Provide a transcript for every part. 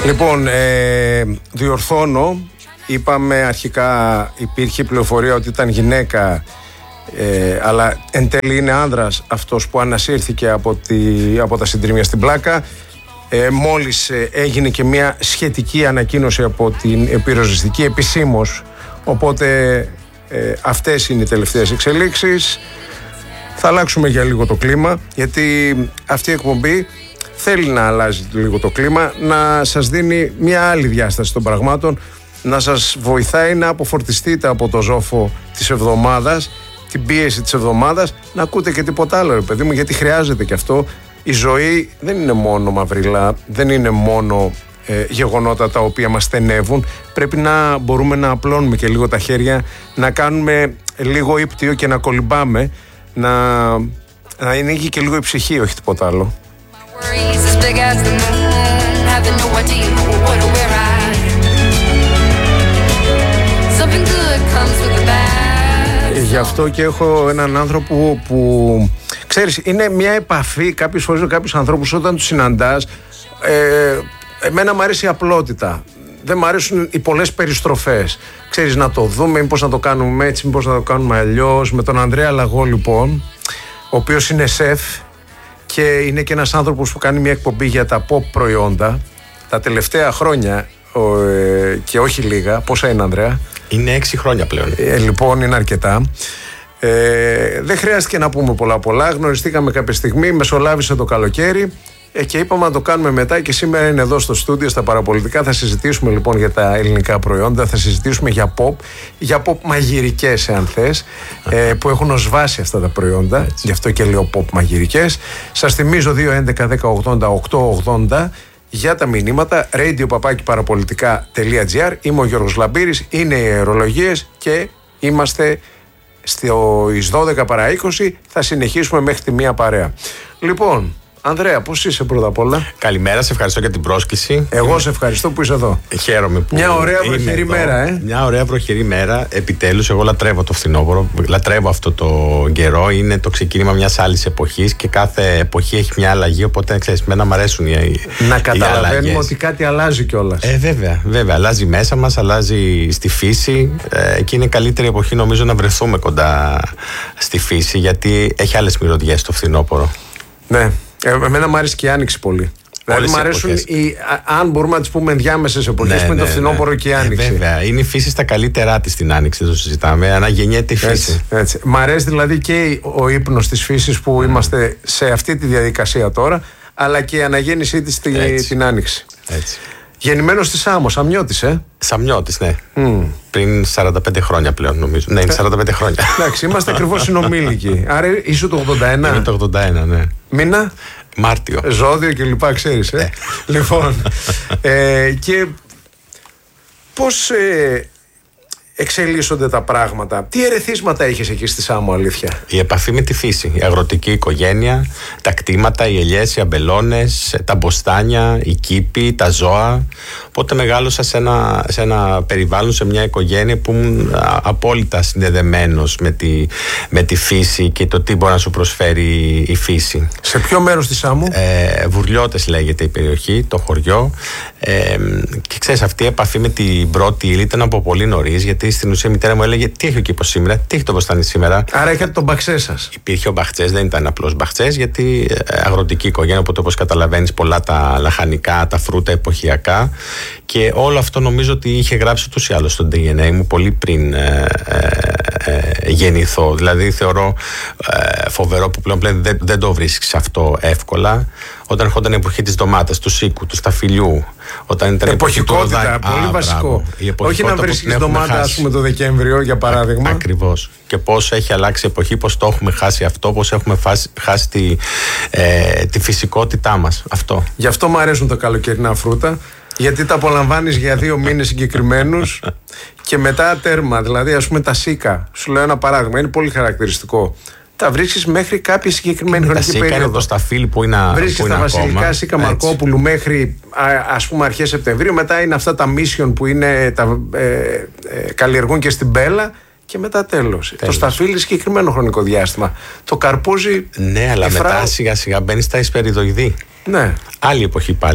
Λοιπόν, διορθώνω. Είπαμε αρχικά, υπήρχε πληροφορία ότι ήταν γυναίκα, αλλά εν τέλει είναι άνδρας αυτός που ανασύρθηκε από τα συντρίμμια στην Πλάκα. Μόλις έγινε και μια σχετική ανακοίνωση από την πυροσβεστική επισήμως, οπότε αυτές είναι οι τελευταίες εξελίξεις. Θα αλλάξουμε για λίγο το κλίμα, γιατί αυτή η εκπομπή θέλει να αλλάζει λίγο το κλίμα, να σας δίνει μια άλλη διάσταση των πραγμάτων, να σας βοηθάει να αποφορτιστείτε από το ζόφο της εβδομάδας, την πίεση της εβδομάδας, να ακούτε και τίποτα άλλο, ρε παιδί μου, γιατί χρειάζεται και αυτό. Η ζωή δεν είναι μόνο μαυρίλα, δεν είναι μόνο γεγονότα τα οποία μας στενεύουν. Πρέπει να μπορούμε να απλώνουμε και λίγο τα χέρια, να κάνουμε λίγο ύπτιο και να κολυμπάμε, να ανοίγει και λίγο η ψυχή, όχι τίποτα άλλο. Γι' αυτό και έχω έναν άνθρωπο που ξέρεις, είναι μια επαφή κάποιες φορές με κάποιους ανθρώπους όταν τους συναντάς. Εμένα μου αρέσει η απλότητα. Δεν μου αρέσουν οι πολλές περιστροφές. Ξέρεις, να το δούμε, μήπως να το κάνουμε έτσι, μήπως να το κάνουμε αλλιώς. Με τον Ανδρέα Λαγό, λοιπόν, ο οποίος είναι σεφ και είναι και ένας άνθρωπος που κάνει μια εκπομπή για τα pop προϊόντα τα τελευταία χρόνια, και όχι λίγα. Πόσα είναι, Ανδρέα? Είναι 6 χρόνια πλέον. Λοιπόν, είναι αρκετά. Δεν χρειάστηκε να πούμε πολλά. Γνωριστήκαμε κάποια στιγμή, μεσολάβησε το καλοκαίρι και είπαμε να το κάνουμε μετά, και σήμερα είναι εδώ στο στούντιο στα Παραπολιτικά. Θα συζητήσουμε λοιπόν για τα ελληνικά προϊόντα, θα συζητήσουμε για pop μαγειρικές, εάν θες, που έχουν ως βάση αυτά τα προϊόντα. Έτσι. Γι' αυτό και λέω pop μαγειρικές. Σας θυμίζω 2.11.10.80.880 για τα μηνύματα, radio@parapolitica.gr. Είμαι ο Γιώργος Λαμπύρης, είναι οι αερολογίες και είμαστε στις 12 παρά 20. Θα συνεχίσουμε μέχρι τη 1 παρέα. Λοιπόν, Ανδρέα, πώς είσαι πρώτα απ' όλα? Καλημέρα, σε ευχαριστώ για την πρόσκληση. Εγώ σε ευχαριστώ που είσαι εδώ. Χαίρομαι που μια ωραία βροχερή μέρα, Μια ωραία βροχερή μέρα. Επιτέλους, εγώ λατρεύω το φθινόπωρο. Λατρεύω αυτό το καιρό. Είναι το ξεκίνημα μιας άλλης εποχής και κάθε εποχή έχει μια αλλαγή. Οπότε, ξέρεις, μένα μου αρέσουν να καταλαβαίνουμε ότι κάτι αλλάζει κιόλας. Βέβαια. Αλλάζει μέσα μας, αλλάζει στη φύση. Και είναι η καλύτερη εποχή, νομίζω, να βρεθούμε κοντά στη φύση, γιατί έχει άλλες μυρωδιές το φθινόπωρο. Ναι. Εμένα μου αρέσει και η άνοιξη πολύ. Δηλαδή μου αρέσουν αν μπορούμε να τις πούμε ενδιάμεσες εποχές, που είναι το φθινόπωρο και η άνοιξη. Βέβαια, είναι η φύση στα καλύτερά της την άνοιξη, δεν το συζητάμε. Αναγεννιέται η φύση. Έτσι. Μ' αρέσει δηλαδή και ο ύπνος της φύσης που είμαστε σε αυτή τη διαδικασία τώρα, αλλά και η αναγέννησή της την άνοιξη. Έτσι. Γεννημένος στη Σάμο, Σαμιώτης, Σαμιώτης, ναι. Πριν 45 χρόνια πλέον, νομίζω. Ναι, είναι 45 χρόνια. Εντάξει, είμαστε ακριβώς συνομήλικοι. Άρα είσαι το 81. Είναι το 81, ναι. Μήνα? Μάρτιο. Ζώδιο και λοιπά, ξέρεις. Λοιπόν, και πώς εξελίσσονται τα πράγματα? Τι ερεθίσματα έχεις εκεί στη Σάμο, αλήθεια? Η επαφή με τη φύση, η αγροτική οικογένεια, τα κτήματα, οι ελιές, οι αμπελώνες, τα μποστάνια, οι κήποι, τα ζώα. Οπότε μεγάλωσα σε ένα περιβάλλον, σε μια οικογένεια που ήμουν απόλυτα συνδεδεμένος με τη φύση και το τι μπορεί να σου προσφέρει η φύση. Σε ποιο μέρος της Σάμου? Βουρλιώτες λέγεται η περιοχή, το χωριό. Και ξέρεις, αυτή η επαφή με την πρώτη ύλη ήταν από πολύ νωρίς, γιατί στην ουσία η μητέρα μου έλεγε τι έχει ο κήπος σήμερα, τι έχει το μποστάνι σήμερα. Άρα είχατε τον μπαχτσέ σας. Υπήρχε ο μπαχτσές, δεν ήταν απλός μπαχτσές, γιατί αγροτική οικογένεια, οπότε όπως καταλαβαίνεις, πολλά τα λαχανικά, τα φρούτα εποχιακά, και όλο αυτό νομίζω ότι είχε γράψει ούτως ή άλλως στο DNA μου πολύ πριν γεννηθώ. Δηλαδή θεωρώ φοβερό που πλέον δεν το βρίσκεις αυτό εύκολα. Όταν ερχόταν η εποχή της ντομάτας, του σίκου, του σταφυλιού, όταν ήταν εποχικότητα, πολύ βασικό. Όχι να βρίσκεις ντομάτα, ας πούμε, το Δεκέμβριο, για παράδειγμα. Ακριβώς. Και πώς έχει αλλάξει η εποχή, πώς το έχουμε χάσει αυτό, πώς έχουμε χάσει τη φυσικότητά μας. Αυτό. Γι' αυτό μου αρέσουν τα καλοκαιρινά φρούτα, γιατί τα απολαμβάνεις για 2 μήνες συγκεκριμένους και μετά τέρμα. Δηλαδή, ας πούμε, τα σίκα. Σου λέω ένα παράδειγμα, είναι πολύ χαρακτηριστικό. Τα βρίσκεις μέχρι κάποια συγκεκριμένη χρονική περίοδο. Τα σίκα είναι το σταφύλι που είναι. Βρίσκεις τα βασιλικά σίκα Μαρκόπουλου μέχρι, ας πούμε, αρχές Σεπτεμβρίου. Μετά είναι αυτά τα mission που είναι, καλλιεργούν και στην Μπέλα. Και μετά τέλος. Το σταφύλι συγκεκριμένο χρονικό διάστημα. Το καρπούζι. Ναι, αλλά μετά σιγά σιγά μπαίνει στα ισπεριδοειδή. Ναι. Άλλη εποχή πάλι.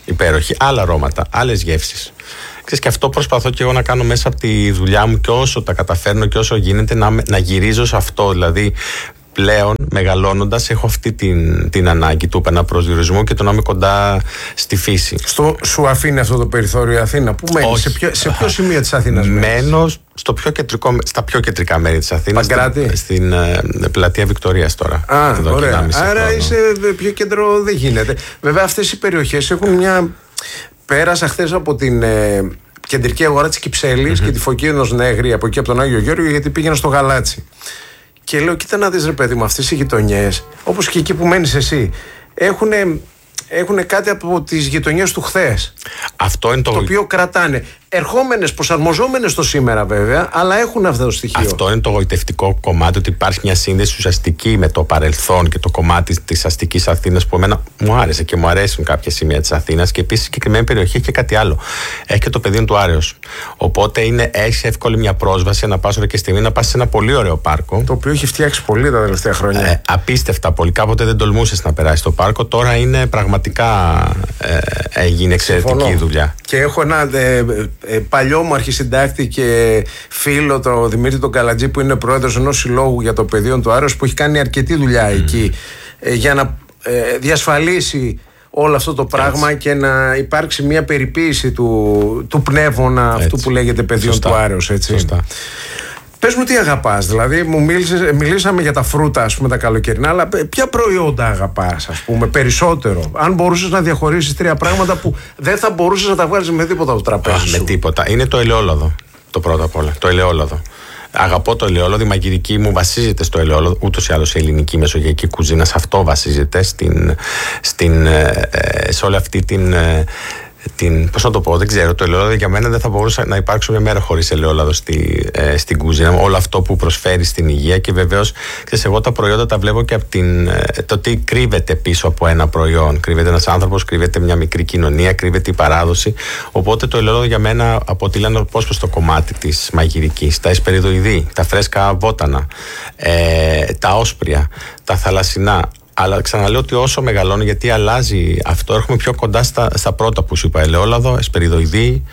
υπέροχη, άλλα αρώματα, άλλες γεύσεις. Και αυτό προσπαθώ και εγώ να κάνω μέσα από τη δουλειά μου, και όσο τα καταφέρνω και όσο γίνεται να γυρίζω σε αυτό. Δηλαδή, πλέον μεγαλώνοντας, έχω αυτή την ανάγκη του επαναπροσδιορισμού και το να είμαι κοντά στη φύση. Σου αφήνει αυτό το περιθώριο η Αθήνα? Πού μένεις? Σε ποιο σημείο της Αθήνας μένεις? Μένω στα πιο κεντρικά μέρη της Αθήνας. Παγκράτη? Στην πλατεία Βικτωρίας τώρα. Ωραία. Άρα είσαι πιο κέντρο, δεν γίνεται. Βέβαια, αυτές οι περιοχές έχουν μια. Πέρασα χθες από την κεντρική αγορά της Κυψέλης και τη Φωκίνος Νέγρη, από εκεί από τον Άγιο Γιώργιο, γιατί πήγαινα στο Γαλάτσι. Και λέω, κοίτα να δεις ρε παιδί μου, αυτές οι γειτονιές, όπως και εκεί που μένεις εσύ, έχουν κάτι από τις γειτονιές του χθες. Αυτό είναι το οποίο κρατάνε. Ερχόμενες, προσαρμοζόμενες στο σήμερα βέβαια, αλλά έχουν αυτό το στοιχείο. Αυτό είναι το γοητευτικό κομμάτι, ότι υπάρχει μια σύνδεση ουσιαστική με το παρελθόν και το κομμάτι της αστικής Αθήνας, που εμένα μου άρεσε και μου αρέσουν κάποια σημεία της Αθήνας. Και επίσης η συγκεκριμένη περιοχή έχει και κάτι άλλο. Έχει και το πεδίο του Άρεως. Οπότε έχει εύκολη μια πρόσβαση να πας ώρα και στιγμή να πας σε ένα πολύ ωραίο πάρκο. Το οποίο έχει φτιάξει πολύ τα τελευταία χρόνια. Απίστευτα πολύ. Κάποτε δεν τολμούσες να περάσεις το πάρκο. Τώρα είναι πραγματικά έγινε εξαιρετική δουλειά. Και έχω ένα παλιό μου αρχισυντάκτη και φίλο, τον Δημήτρη τον Καλατζή, που είναι πρόεδρος ενός συλλόγου για το πεδίο του Άρεως, που έχει κάνει αρκετή δουλειά εκεί για να διασφαλίσει όλο αυτό το πράγμα και να υπάρξει μια περιποίηση του πνεύμονα αυτού που λέγεται πεδίο του Άρεως. Σωστά. Πες μου τι αγαπάς, δηλαδή μιλήσαμε για τα φρούτα, ας πούμε, τα καλοκαιρινά, αλλά ποια προϊόντα αγαπάς, ας πούμε, περισσότερο? Αν μπορούσες να διαχωρίσεις 3 πράγματα που δεν θα μπορούσες να τα βγάλεις με τίποτα από το τραπέζι σου. Με τίποτα. Είναι το ελαιόλαδο, το πρώτο απ' όλα. Το ελαιόλαδο. Αγαπώ το ελαιόλαδο, η μαγειρική μου βασίζεται στο ελαιόλαδο, ούτως ή άλλως η ελληνική μεσογειακή κουζίνα σε αυτό βασίζεται, σε όλη αυτή πώς να το πω, δεν ξέρω. Το ελαιόλαδο για μένα δεν θα μπορούσε να υπάρξει μια μέρα χωρίς ελαιόλαδο στην κουζίνα. Όλο αυτό που προσφέρει στην υγεία, και βεβαίως εγώ τα προϊόντα τα βλέπω και από το τι κρύβεται πίσω από ένα προϊόν. Κρύβεται ένας άνθρωπος, κρύβεται μια μικρή κοινωνία, κρύβεται η παράδοση. Οπότε το ελαιόλαδο για μένα αποτελεί ένα απόσπαστο κομμάτι της μαγειρικής. Τα εσπεριδοειδή, τα φρέσκα βότανα, τα όσπρια, τα θαλασσινά. Αλλά ξαναλέω ότι όσο μεγαλώνω, γιατί αλλάζει αυτό, έρχομαι πιο κοντά στα πρώτα που σου είπα: ελαιόλαδο, εσπεριδοειδή,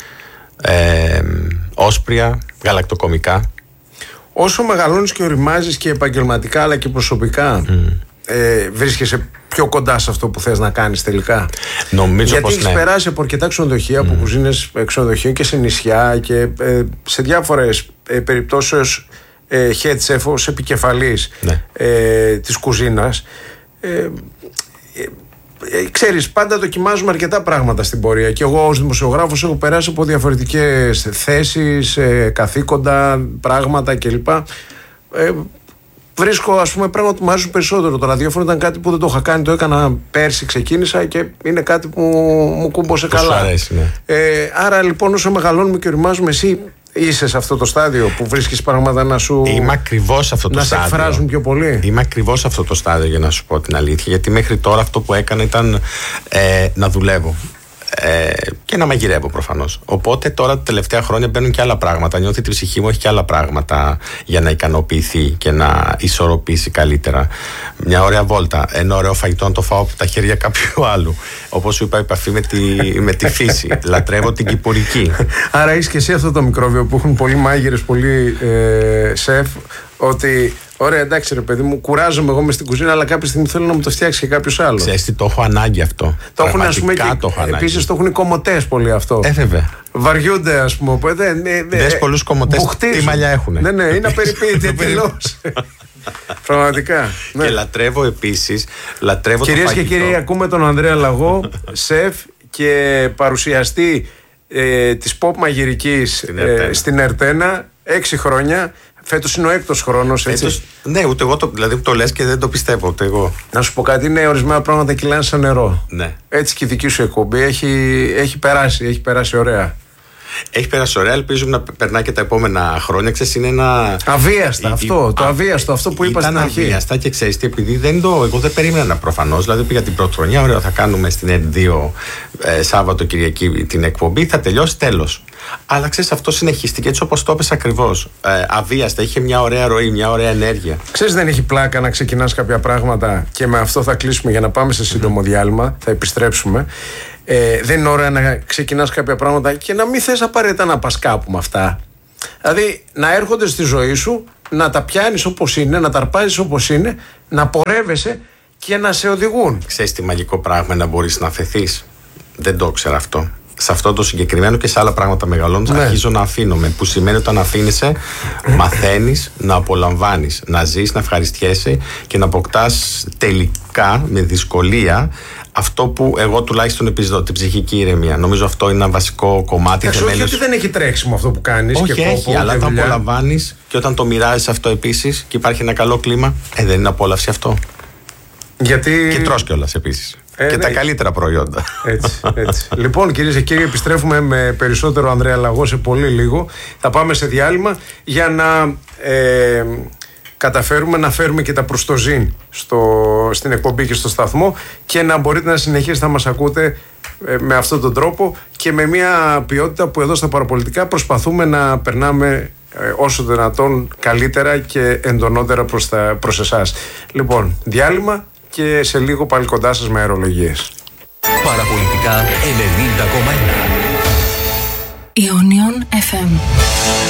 όσπρια, γαλακτοκομικά. Όσο μεγαλώνεις και οριμάζεις και επαγγελματικά αλλά και προσωπικά, βρίσκεσαι πιο κοντά σε αυτό που θες να κάνεις τελικά? Νομίζω γιατί πως έχεις ναι. περάσει από αρκετά ξενοδοχεία, από κουζίνες ξενοδοχείων και σε νησιά και σε διάφορες περιπτώσεις head chef, ως επικεφαλής της κουζίνας. Ξέρεις, πάντα δοκιμάζουμε αρκετά πράγματα στην πορεία, και εγώ ως δημοσιογράφος έχω περάσει από διαφορετικές θέσεις, καθήκοντα, πράγματα κλπ. Βρίσκω, ας πούμε, πράγματα που μου αρέσουν περισσότερο. Το ραδιόφωνο ήταν κάτι που δεν το είχα κάνει, το έκανα πέρσι, ξεκίνησα, και είναι κάτι που μου κούμπωσε καλά. Αρέσει, ναι. Άρα λοιπόν, όσο μεγαλώνουμε και οριμάζουμε, εσύ είσαι σε αυτό το στάδιο που βρίσκεις πράγματα να σου. Είμαι ακριβώς σε αυτό το στάδιο. Να σε εκφράζουν πιο πολύ. Είμαι ακριβώς σε αυτό το στάδιο, για να σου πω την αλήθεια. Γιατί μέχρι τώρα αυτό που έκανα ήταν να δουλεύω. Και να μαγειρεύω προφανώς. Οπότε τώρα τα τελευταία χρόνια μπαίνουν και άλλα πράγματα. Νιώθει ότι η ψυχή μου έχει και άλλα πράγματα για να ικανοποιηθεί και να ισορροπήσει καλύτερα. Μια ωραία βόλτα, ένα ωραίο φαγητό να το φάω από τα χέρια κάποιου άλλου. Όπως σου είπα, επαφή με τη φύση. Λατρεύω την κυπουρική. Άρα είσαι και εσύ αυτό το μικρόβιο που έχουν πολλοί μάγειρες, πολλοί σεφ, ότι ωραία, εντάξει ρε παιδί μου, κουράζομαι εγώ μες στην κουζίνα, αλλά κάποια στιγμή θέλω να μου το φτιάξει και κάποιος άλλος. Ξέρεις τι, το έχω ανάγκη αυτό. Το έχουν, ας πούμε, και επίσης το έχουν οι κομμωτές πολύ αυτό. Βέβαια. Βαριούνται, ας πούμε. Δες πολλούς κομμωτές, τι μαλλιά έχουνε. Ναι, είναι απεριποίητοι εντελώς. Πραγματικά. Ναι. Και λατρεύω επίσης. Κυρίες και κύριοι, ακούμε τον Ανδρέα Λαγό, σεφ και παρουσιαστή της pop μαγειρικής στην Ερτένα, 6 χρόνια. Φέτος είναι ο 6ος χρόνος, έτσι. Ναι, ούτε εγώ δηλαδή το λες και δεν το πιστεύω ούτε εγώ. Να σου πω κάτι, είναι ορισμένα πράγματα κυλάνε σαν νερό. Ναι. Έτσι και η δική σου εκπομπή έχει περάσει ωραία. Έχει περάσει ωραία, ελπίζουμε να περνάει και τα επόμενα χρόνια. Ξέρεις, είναι ένα. Αβίαστα αυτό. Το αβίαστο, αυτό που είπα στην αρχή. Αβίαστα, και ξέρεις τι, επειδή εγώ δεν περίμενα προφανώς. Δηλαδή πήγα την πρώτη χρονιά, ωραία, θα κάνουμε στην ΕΡΤ2 Σάββατο Κυριακή την εκπομπή, θα τελειώσει, τέλος. Αλλά ξέρεις, αυτό συνεχίστηκε έτσι όπως το έπες ακριβώς. Αβίαστα, είχε μια ωραία ροή, μια ωραία ενέργεια. Ξέρεις, δεν έχει πλάκα να ξεκινάς κάποια πράγματα, και με αυτό θα κλείσουμε για να πάμε σε σύντομο διάλειμμα, θα επιστρέψουμε. δεν είναι ώρα να ξεκινάς κάποια πράγματα και να μην θες απαραίτητα να πας κάπου με αυτά. Δηλαδή να έρχονται στη ζωή σου, να τα πιάνεις όπως είναι, να τα αρπάζεις όπως είναι, να πορεύεσαι και να σε οδηγούν. Ξέρεις τι μαγικό πράγμα να μπορείς να αφαιθείς? Δεν το ήξερα αυτό. Σε αυτό το συγκεκριμένο και σε άλλα πράγματα μεγαλώνοντας, αρχίζω να αφήνομαι. Που σημαίνει όταν αφήνεσαι, μαθαίνεις να απολαμβάνεις, να ζεις, να ευχαριστιέσαι και να αποκτάς τελικά με δυσκολία αυτό που εγώ τουλάχιστον επιζητώ, την ψυχική ηρεμία. Νομίζω αυτό είναι ένα βασικό κομμάτι. Όχι γιατί δεν έχει τρέξιμο αυτό που κάνεις. Όχι, και έχει, αλλά όταν απολαμβάνεις και όταν το μοιράζεις αυτό επίσης και υπάρχει ένα καλό κλίμα, δεν είναι απόλαυση αυτό? Γιατί... Και τρως κιόλας επίσης. Και τα καλύτερα προϊόντα. Έτσι. Λοιπόν, κυρίες και κύριοι, επιστρέφουμε με περισσότερο Ανδρέα Λαγό σε πολύ λίγο. Θα πάμε σε διάλειμμα για να καταφέρουμε να φέρουμε και τα προς το ζήν στην εκπομπή και στο σταθμό και να μπορείτε να συνεχίσετε να μας ακούτε με αυτόν τον τρόπο και με μια ποιότητα που εδώ στα παραπολιτικά προσπαθούμε να περνάμε όσο δυνατόν καλύτερα και εντονότερα προς εσάς. Λοιπόν, διάλειμμα και σε λίγο πάλι κοντά σας με αερολογίες. Παραπολιτικά 90,1 Ionion FM.